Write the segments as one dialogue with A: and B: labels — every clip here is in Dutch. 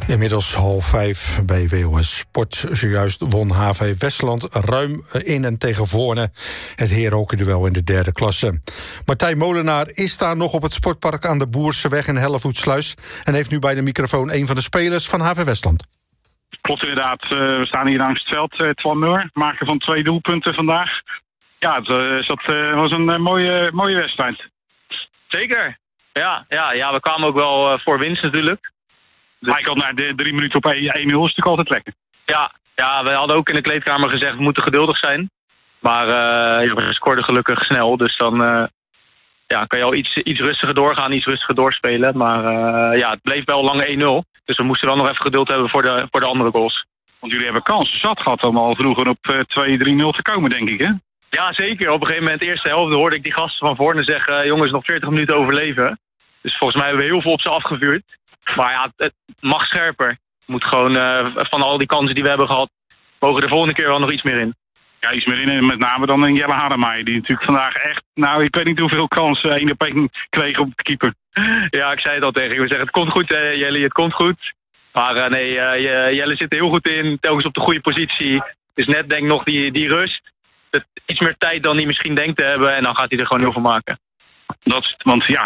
A: Inmiddels 4:30 bij WOS Sport. Zojuist won HV Westland ruim in en tegen Voorne het herenhockeyduel in de derde klasse. Martijn Molenaar is daar nog op het sportpark aan de Boerseweg in Hellevoetsluis en heeft nu bij de microfoon een van de spelers van HV Westland.
B: Klopt inderdaad, we staan hier langs het veld. Twan Muller, maker van 2 doelpunten vandaag. Ja, het was een mooie wedstrijd.
C: Zeker. Ja, we kwamen ook wel voor winst natuurlijk.
B: Dus... Hij kwam na 3 minuten op 1-0, is natuurlijk altijd lekker.
C: Ja, we hadden ook in de kleedkamer gezegd, we moeten geduldig zijn. Maar we scoorden gelukkig snel, dus dan kan je al iets rustiger doorgaan, iets rustiger doorspelen. Maar het bleef wel lang 1-0. Dus we moesten wel nog even geduld hebben voor de andere goals.
B: Want jullie hebben kansen zat gehad om al vroeger op 2-3-0 te komen, denk ik, hè?
C: Ja, zeker. Op een gegeven moment, de eerste helft, hoorde ik die gasten van Voorne zeggen... jongens, nog 40 minuten overleven. Dus volgens mij hebben we heel veel op ze afgevuurd. Maar ja, het mag scherper. Het moet gewoon van al die kansen die we hebben gehad... mogen er volgende keer wel nog iets meer in.
B: Ja, iets meer in. En met name dan Jelle Hademaier. Die natuurlijk vandaag echt... Nou, ik weet niet hoeveel kansen 1 op 1 kreeg op de keeper.
C: Ja, ik zei het al tegen je. We zeggen, het komt goed, Jelle, het komt goed. Maar nee, Jelle zit er heel goed in. Telkens op de goede positie. Dus net denk nog die rust. Iets meer tijd dan hij misschien denkt te hebben. En dan gaat hij er gewoon heel veel maken.
B: Want 4-0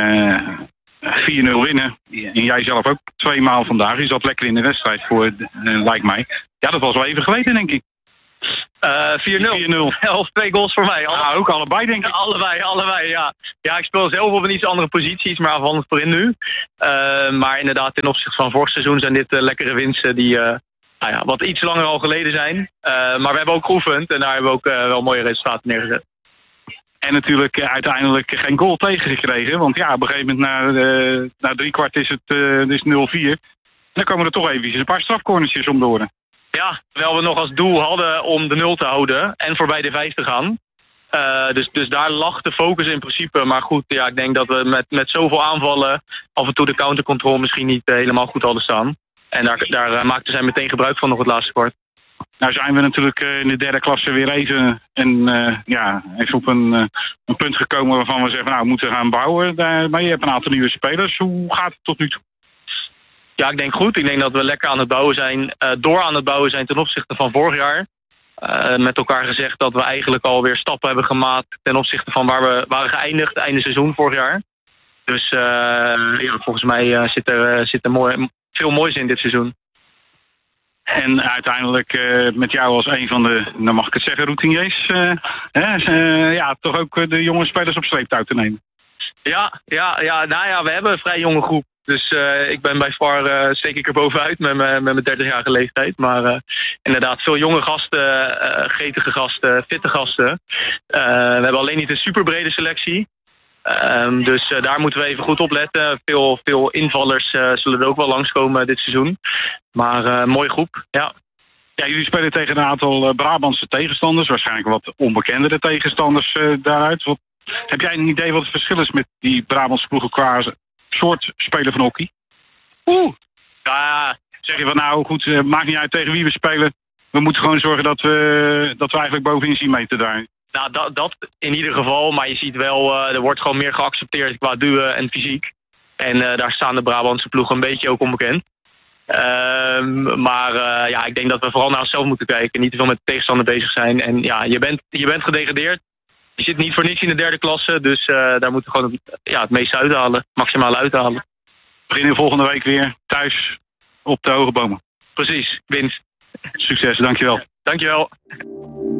B: winnen. En jij zelf ook 2 maal vandaag. Je zat lekker in de wedstrijd voor, lijkt mij. Ja, dat was wel even geleden, denk ik.
C: 4-0. 2 goals voor mij.
B: Ook allebei, denk ik.
C: Allebei, ja. Ja, ik speel zelf op een iets andere posities, maar aanvallend voorin nu. Maar inderdaad, ten opzichte van vorig seizoen zijn dit lekkere winsten die wat iets langer al geleden zijn. Maar we hebben ook geoefend en daar hebben we ook wel mooie resultaten neergezet.
B: En natuurlijk uiteindelijk geen goal tegengekregen. Want ja, op een gegeven moment na 3/4 is het 0-4. Dan komen er toch even een paar strafcornertjes om door.
C: Ja, terwijl we nog als doel hadden om de 0 te houden en voorbij de 5 te gaan. Dus daar lag de focus in principe. Maar goed, ja, ik denk dat we met zoveel aanvallen af en toe de countercontrole misschien niet helemaal goed hadden staan. En daar maakten zij meteen gebruik van nog het laatste kwart.
B: Nou zijn we natuurlijk in de derde klasse weer even op een punt gekomen waarvan we zeggen, nou, we moeten gaan bouwen. Maar je hebt een aantal nieuwe spelers. Hoe gaat het tot nu toe?
C: Ja, ik denk goed. Ik denk dat we lekker aan het bouwen zijn, aan het bouwen zijn ten opzichte van vorig jaar. Met elkaar gezegd dat we eigenlijk alweer stappen hebben gemaakt ten opzichte van waar we waren geëindigd einde seizoen vorig jaar. Dus volgens mij zit er veel moois in dit seizoen.
B: En uiteindelijk met jou als een van de, nou mag ik het zeggen, routiniers, toch ook de jonge spelers op sleeptouw te nemen. Ja,
C: we hebben een vrij jonge groep. Dus ik ben bij far steek ik er bovenuit met mijn 30-jarige leeftijd. Maar inderdaad, veel jonge gasten, getige gasten, fitte gasten. We hebben alleen niet een superbrede selectie. Dus daar moeten we even goed op letten. Veel invallers zullen er ook wel langskomen dit seizoen. Maar mooie groep, ja.
B: Ja, jullie spelen tegen een aantal Brabantse tegenstanders. Waarschijnlijk wat onbekendere tegenstanders daaruit. Heb jij een idee wat het verschil is met die Brabantse ploegen qua soort spelen van hockey?
C: Ja,
B: zeg je van nou goed, maakt niet uit tegen wie we spelen. We moeten gewoon zorgen dat we eigenlijk bovenin zien meten daar.
C: Nou, dat in ieder geval. Maar je ziet wel, er wordt gewoon meer geaccepteerd qua duwen en fysiek. En daar staan de Brabantse ploegen een beetje ook onbekend. Ik denk dat we vooral naar onszelf moeten kijken. Niet te veel met de tegenstander bezig zijn. En ja, je bent gedegradeerd. Je zit niet voor niks in de derde klasse. Dus daar moeten we gewoon het meeste uithalen. Maximaal uithalen.
B: We beginnen volgende week weer thuis op de Hoge Bomen.
C: Precies, winst.
B: Succes, dankjewel.
C: Dankjewel.